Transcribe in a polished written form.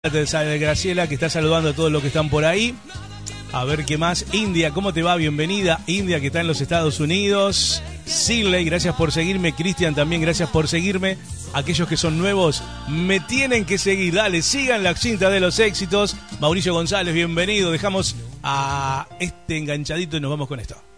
De Graciela, que está saludando a todos los que están por ahí. A ver qué más. India, ¿cómo te va? Bienvenida. India, que está en los Estados Unidos. Siley, gracias por seguirme. Cristian, también gracias por seguirme. Aquellos que son nuevos, me tienen que seguir. Dale, sigan la cinta de los éxitos. Mauricio González, bienvenido. Dejamos a este enganchadito y nos vamos con esto.